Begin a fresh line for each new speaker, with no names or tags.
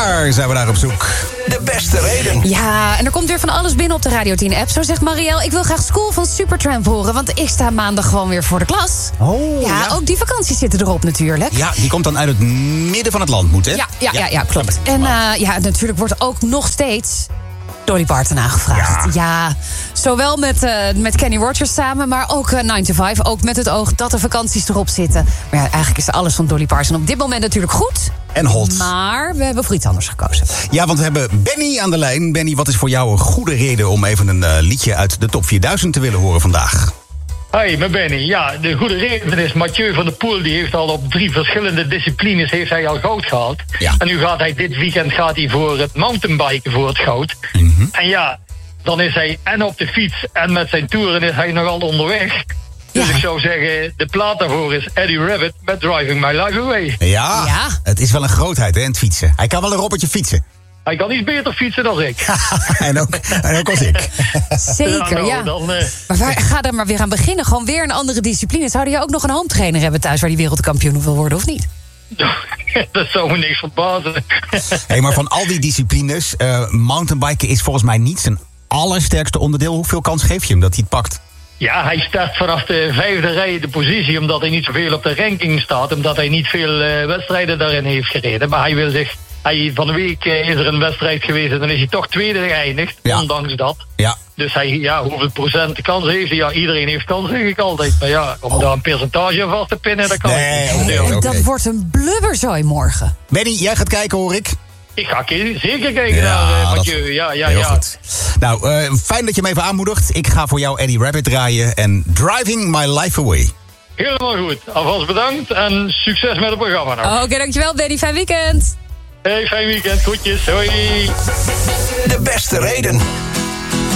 Waar zijn we naar op zoek?
De beste reden.
Ja, en er komt weer van alles binnen op de Radio 10-app. Zo zegt Marielle, ik wil graag School van Supertramp horen... want ik sta maandag gewoon weer voor de klas. Ja, ook die vakanties zitten erop natuurlijk.
Ja, die komt dan uit het midden van het land, moet hè?
Ja, klopt. En natuurlijk wordt ook nog steeds Dolly Parton aangevraagd. Ja, zowel met Kenny Rogers samen, maar ook 9 to 5. Ook met het oog dat de vakanties erop zitten. Maar ja, eigenlijk is alles van Dolly Parton op dit moment natuurlijk goed.
En hot.
Maar we hebben voor iets anders gekozen.
Ja, want we hebben Benny aan de lijn. Benny, wat is voor jou een goede reden om even een liedje uit de top 4000 te willen horen vandaag?
Hoi, met Benny. Ja, de goede reden is Mathieu van der Poel. Die heeft al op 3 verschillende disciplines heeft hij al goud gehaald.
Ja.
En nu gaat hij dit weekend voor het mountainbiken voor het goud.
Mm-hmm.
En ja, dan is hij en op de fiets en met zijn toeren is hij nogal onderweg. Dus ik zou zeggen, de plaat daarvoor is Eddie Rabbitt met Driving My Life Away.
Ja, het is wel een grootheid hè, in het fietsen. Hij kan wel een robbertje fietsen.
Hij kan iets beter fietsen dan ik.
en ook als ik.
Zeker, ja. Maar ga er maar weer aan beginnen. Gewoon weer een andere discipline. Zou je ook nog een home trainer hebben thuis waar die wereldkampioen wil worden of niet?
Dat zou me niks verbazen.
Maar van al die disciplines, mountainbiken is volgens mij niet zijn allersterkste onderdeel. Hoeveel kans geef je hem dat hij het pakt?
Ja, hij start vanaf de 5e rij de positie, omdat hij niet zoveel op de ranking staat. Omdat hij niet veel wedstrijden daarin heeft gereden. Maar hij wil zich... van de week is er een wedstrijd geweest en dan is hij toch tweede geëindigd, ondanks dat. Ja. Dus hoeveel procent de kans heeft hij? Ja, iedereen heeft kans, zeg ik altijd. Maar ja, om daar een percentage aan vast te pinnen, dat kan niet.
Dat wordt een blubberzooi morgen.
Benny, jij gaat kijken, hoor ik.
Ik ga zeker kijken naar Mathieu. Ja.
Goed. Nou, fijn dat je me even aanmoedigt. Ik ga voor jou Eddie Rabbitt draaien en Driving My Life Away.
Helemaal goed. Alvast bedankt en succes met het programma.
Oké, dankjewel Benny. Fijn weekend.
Hey, fijn weekend. Groetjes. Hoi.
De beste reden.